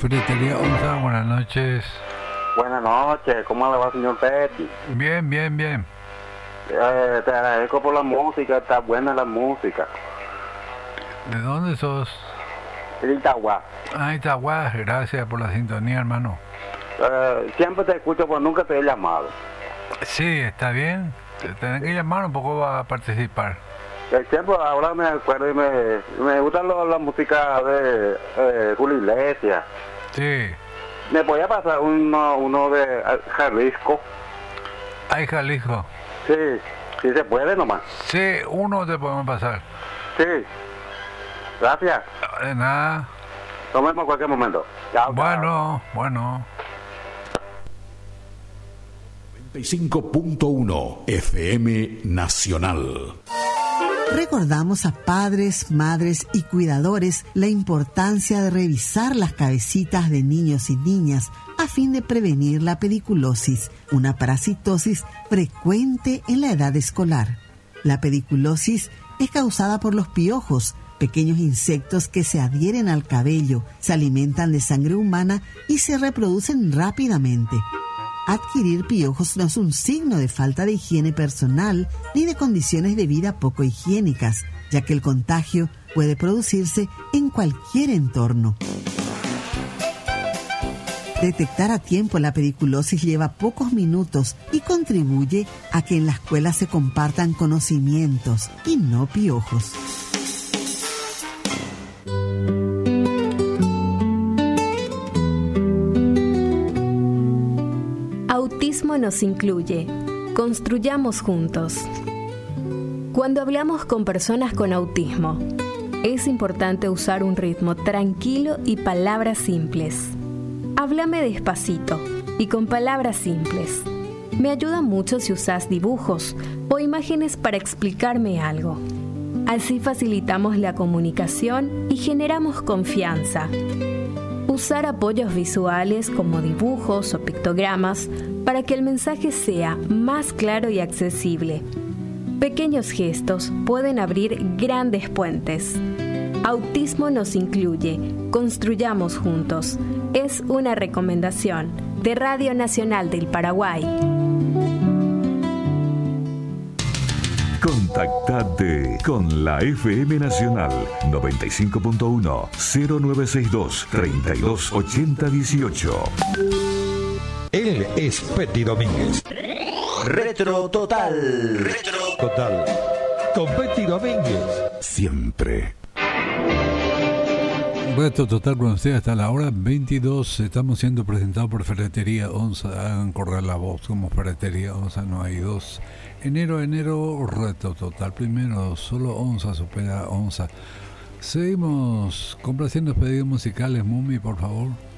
Ferretería Onza, buenas noches. Buenas noches, ¿cómo le va, señor Petty? Bien, bien, bien. Te agradezco por la música, está buena la música. ¿De dónde sos? De Itagua. Ah, Itagua, gracias por la sintonía, hermano. Siempre te escucho, pero nunca te he llamado. Sí, está bien. Te tenés que llamar un poco a participar. Siempre ahora me acuerdo y me gusta la música de Julio Iglesias. Sí. ¿Me podía pasar uno de Jalisco? Ay, Jalisco. Sí, sí se puede nomás. Sí, uno te podemos pasar. Sí. Gracias. De nada. Nos vemos en cualquier momento. Chao, bueno, bueno. 95.1 FM Nacional. Recordamos a padres, madres y cuidadores la importancia de revisar las cabecitas de niños y niñas a fin de prevenir la pediculosis, una parasitosis frecuente en la edad escolar. La pediculosis es causada por los piojos, pequeños insectos que se adhieren al cabello, se alimentan de sangre humana y se reproducen rápidamente. Adquirir piojos no es un signo de falta de higiene personal ni de condiciones de vida poco higiénicas, ya que el contagio puede producirse en cualquier entorno. Detectar a tiempo la pediculosis lleva pocos minutos y contribuye a que en la escuela se compartan conocimientos y no piojos. Autismo nos incluye. Construyamos juntos. Cuando hablamos con personas con autismo, es importante usar un ritmo tranquilo y palabras simples. Háblame despacito y con palabras simples. Me ayuda mucho si usas dibujos o imágenes para explicarme algo. Así facilitamos la comunicación y generamos confianza. Usar apoyos visuales como dibujos o pictogramas para que el mensaje sea más claro y accesible. Pequeños gestos pueden abrir grandes puentes. Autismo nos incluye. Construyamos juntos. Es una recomendación de Radio Nacional del Paraguay. Contactate con la FM Nacional 95.1 0962 328018. Él es Petty Domínguez. Retro Total. Retro Total. Con Petty Domínguez. Siempre. Retro Total con usted hasta la hora 22. Estamos siendo presentados por Ferretería Onza. Hagan correr la voz como Ferretería Onza. No hay dos. Enero, Retro Total. Primero, solo Onza supera Onza. Seguimos complaciendo pedidos musicales. Mumi, por favor.